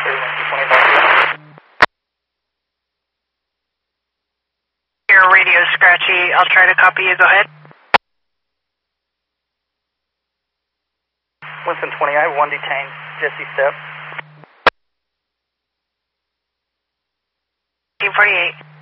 Your radio scratchy. I'll try to copy you. Go ahead. Winston 20, I have 1 detained. Jesse Step. 1948.